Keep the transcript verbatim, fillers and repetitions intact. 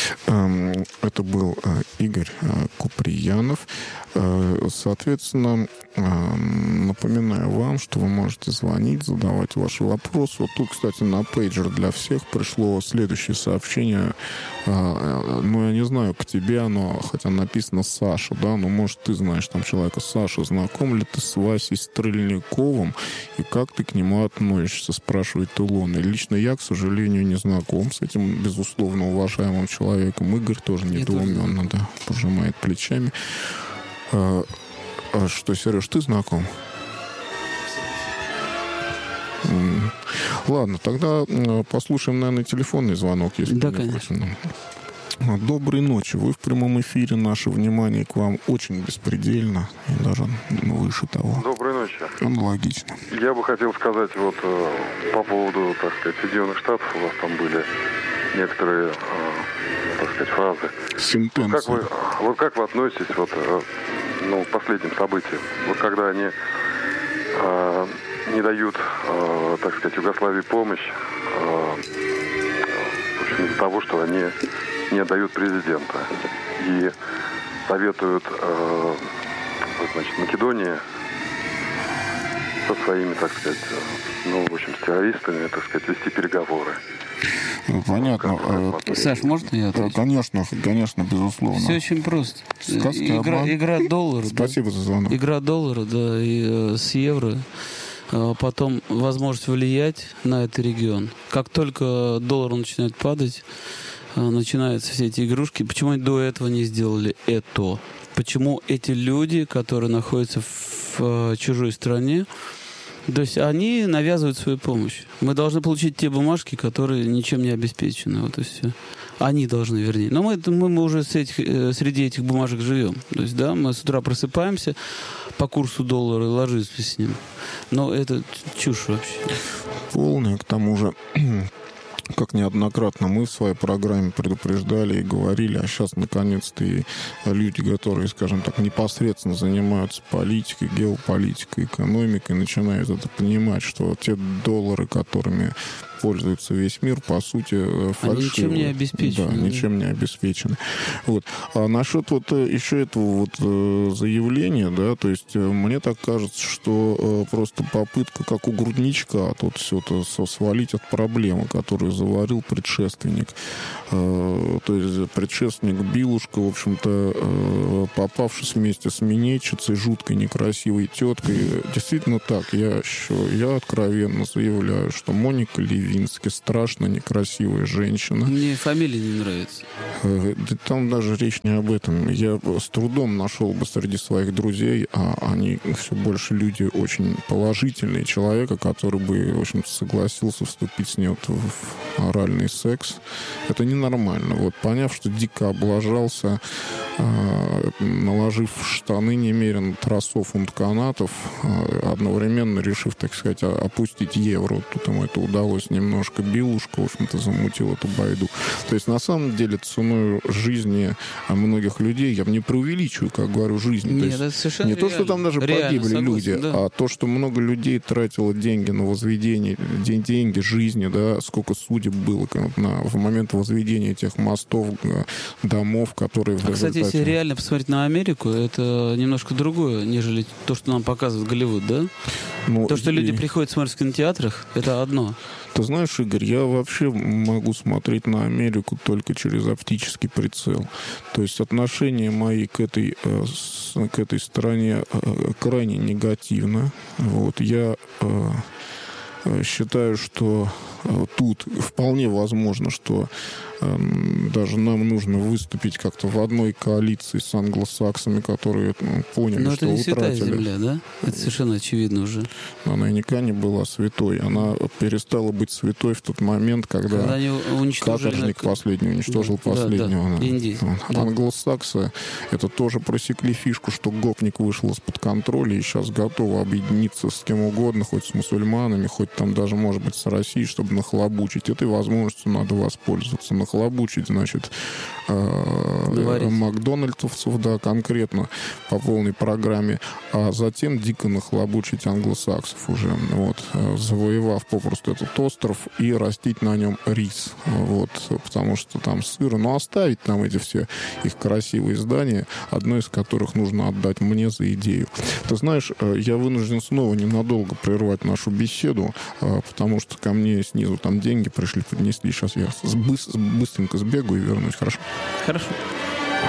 Это был Игорь Куприянов. Соответственно, напоминаю вам, что вы можете звонить, задавать ваши вопросы. Вот тут, кстати, на пейджер для всех пришло следующее сообщение. Ну, я не знаю, к тебе оно, хотя написано Саша, да, но, может, ты знаешь там человека. Саша, знаком ли ты с Васей Стрельниковым и как ты к нему относишься, спрашивает Илона. И лично я, к сожалению, не знаком с этим, безусловно, уважаемым человеком. Игорь тоже недоуменно, да, пожимает плечами. А, а что, Сереж, ты знаком? Ладно, тогда послушаем, наверное, телефонный звонок, если да, конечно. Доброй ночи. Вы в прямом эфире. Наше внимание к вам очень беспредельно. И даже выше того. Доброй ночи. Аналогично. Я бы хотел сказать вот по поводу, так сказать, Соединенных Штатов. У вас там были некоторые, так сказать, фразы. Сентенции. Как вы, вот как вы относитесь вот, ну, к последним событиям? Вот когда они э, не дают, э, так сказать, Югославии помощь, э, в общем, из-за того, что они не отдают президента. И советуют, э, значит, Македонии со своими, так сказать, ну, в общем, с террористами, так сказать, вести переговоры. Понятно. Саш, можно я отвечу? Конечно, конечно, безусловно. Все очень просто. Сказки игра, обман. игра доллара. Спасибо да, за звонок. Игра доллара, да, и э, с евро. Потом возможность влиять на этот регион. Как только доллар начинает падать, начинаются все эти игрушки. Почему они до этого не сделали это? Почему эти люди, которые находятся в чужой стране, то есть они навязывают свою помощь. Мы должны получить те бумажки, которые ничем не обеспечены. Вот и все. Они должны, вернее. Но мы, мы, мы уже с этих, среди этих бумажек живем. То есть, да, мы с утра просыпаемся по курсу доллара и ложимся с ним. Но это чушь вообще. Полная, к тому же... Как неоднократно мы в своей программе предупреждали и говорили, а сейчас наконец-то и люди, которые, скажем так, непосредственно занимаются политикой, геополитикой, экономикой, начинают это понимать, что те доллары, которыми пользуется весь мир, по сути, фальшивы. Они ничем не обеспечены. Да, ничем не обеспечены. Вот. А насчет вот еще этого вот заявления, да, то есть мне так кажется, что просто попытка, как у грудничка, тут все это свалить от проблемы, которую заварил предшественник. То есть предшественник Билушка, в общем-то, попавшись вместе с минетчицей, жуткой некрасивой теткой, действительно так, я еще, я откровенно заявляю, что Моника Левински страшно некрасивая женщина. Мне фамилия не нравится. Да там даже речь не об этом. Я с трудом нашел бы среди своих друзей, а они все больше люди очень положительные, человека, который бы, в общем-то, согласился вступить с ней вот в оральный секс. Это ненормально. Вот, поняв, что дико облажался, наложив в штаны немерено тросов унтканатов, одновременно решив, так сказать, опустить евро. Тут ему это удалось немножко. Билушка, в общем-то, замутил эту байду. То есть, на самом деле, ценой жизни многих людей, я не преувеличиваю, как говорю, жизнь. Нет, то есть, это совершенно не реально. то, что там даже Реально, погибли согласен, люди, да. а то, что много людей тратило деньги на возведение, деньги жизни, да, сколько судеб было на, в момент возведения этих мостов, домов, которые в а, результате... Кстати, если реально посмотреть на Америку, это немножко другое, нежели то, что нам показывает Голливуд, да? Ну, то, что и... люди приходят смотреть в кинотеатрах, это одно. Ты знаешь, Игорь, я вообще могу смотреть на Америку только через оптический прицел. То есть отношение мои к этой, к этой стране крайне негативно. Вот. Я считаю, что тут вполне возможно, что даже нам нужно выступить как-то в одной коалиции с англосаксами, которые ну, поняли, Но что это не утратили. святая земля, да? Это совершенно очевидно уже. Она никогда не была святой. Она перестала быть святой в тот момент, когда, когда они уничтожили... каторжник последний уничтожил да, последнего. Да, да. Индии. Да. Англосаксы это тоже просекли фишку, что гопник вышел из-под контроля и сейчас готовы объединиться с кем угодно, хоть с мусульманами, хоть там даже, может быть, с Россией, чтобы нахлобучить. Этой возможностью надо воспользоваться. Нахлобучить, значит, э, макдональдсовцев, да, конкретно по полной программе, а затем дико нахлобучить англосаксов уже, вот, завоевав попросту этот остров и растить на нем рис, вот, потому что там сыр, но оставить там эти все их красивые здания, одно из которых нужно отдать мне за идею. Ты знаешь, я вынужден снова ненадолго прервать нашу беседу, потому что ко мне снизу там деньги пришли, поднесли. Сейчас я быстренько сбегаю и вернусь. Хорошо? Хорошо.